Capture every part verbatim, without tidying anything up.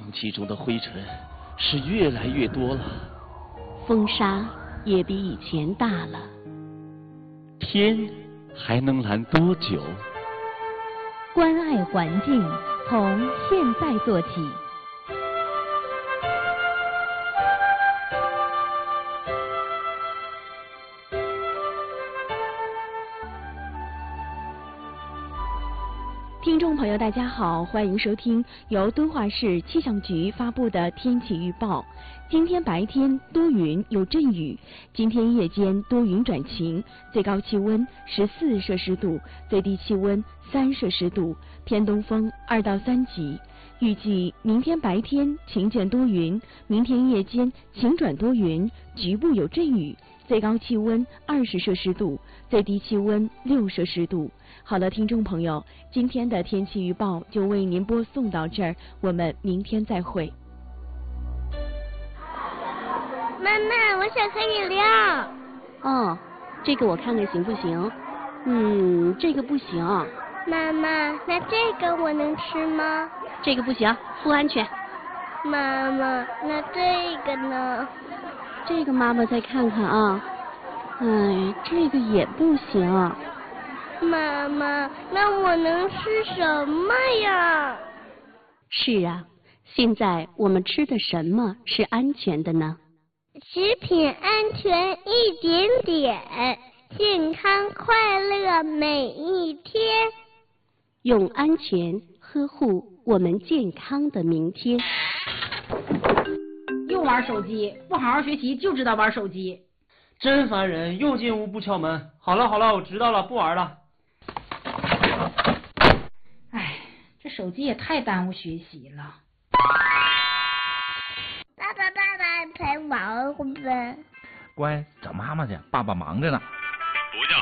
气中的灰尘是越来越多了， 风沙也比以前大了。 天还能蓝多久？ 关爱环境，从现在做起。 听众朋友大家好，欢迎收听由敦化市气象局发布的天气预报。今天白天多云有阵雨，今天夜间多云转晴，最高气温十四摄氏度，最低气温三摄氏度，偏东风二到三级。预计明天白天晴间多云，明天夜间晴转多云，局部有阵雨，最高气温二十摄氏度，最低气温六摄氏度。好了，听众朋友，今天的天气预报就为您播送到这儿，我们明天再会。 妈妈，我想喝饮料。 哦，这个我看看行不行？嗯，这个不行。 妈妈，那这个我能吃吗？ 这个不行，不安全。 妈妈，那这个呢？ 这个妈妈再看看啊。哎，这个也不行。 妈妈，那我能吃什么呀？ 是啊，现在我们吃的什么是安全的呢？ 食品安全一点点，健康快乐每一天。 用安全呵护我们健康的明天。 又玩手机，不好好学习就知道玩手机， 真烦人！又进屋不敲门。好了好了，我知道了，不玩了。 哎，这手机也太耽误学习了。 爸爸爸爸陪玩会呗。 乖，找妈妈去，爸爸忙着呢。 不叫。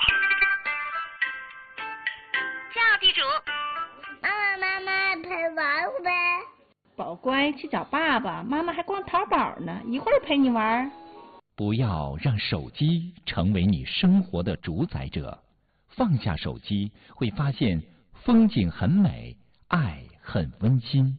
叫地主。妈妈妈妈陪玩会呗。 宝乖，去找爸爸，妈妈还逛淘宝呢，一会儿陪你玩。 不要让手机成为你生活的主宰者，放下手机，会发现风景很美，爱很温馨。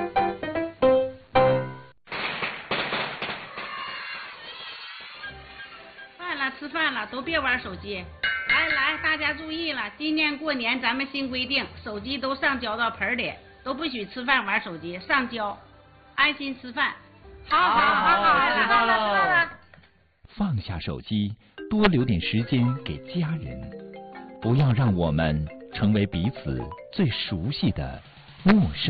饭了，吃饭了，都别玩手机。来来，大家注意了，今年过年咱们新规定，手机都上交到盆里，都不许吃饭玩手机，上交，安心吃饭。好好好好， 知道了。 放下手机，多留点时间给家人，不要让我们成为彼此最熟悉的陌生。